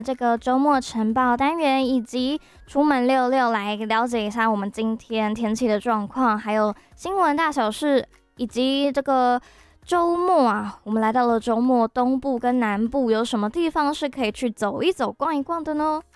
这个周末晨报单元以及出门溜溜，来了解一下我们今天天气的状况，还有新闻大小事，以及这个周末啊，我们来到了周末，东部跟南部有什么地方是可以去走一走、逛一逛的呢？